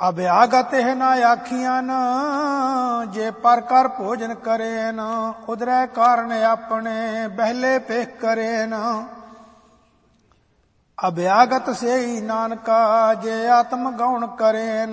ਅਭਿਆਗਤ ਹੈ ਨਾ ਆਖੀਆਂ ਨ, ਜੇ ਪਰ ਕਰ ਭੋਜਨ ਕਰੇ ਨ, ਉਦਰੈ ਕਾਰਨ ਆਪਣੇ ਬਹਿਲੇ ਪੇਖ ਕਰੇ ਨ। ਅਭਿਆਗਤ ਸੇਈ ਨਾਨਕਾ, ਜੇ ਆਤਮ ਗਉਣ ਕਰੇ ਨ,